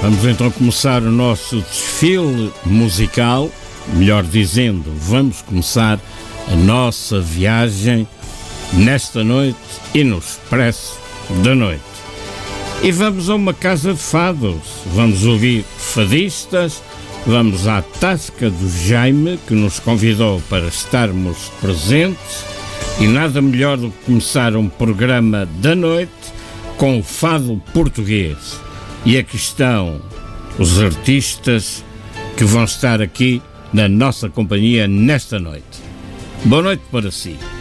Vamos então começar o nosso desfile musical, melhor dizendo, vamos começar a nossa viagem nesta noite e no Expresso da Noite. E vamos a uma casa de fados, vamos ouvir fadistas, vamos à tasca do Jaime, que nos convidou para estarmos presentes, e nada melhor do que começar um programa da noite com o fado português. E aqui estão os artistas que vão estar aqui na nossa companhia nesta noite. Boa noite para si.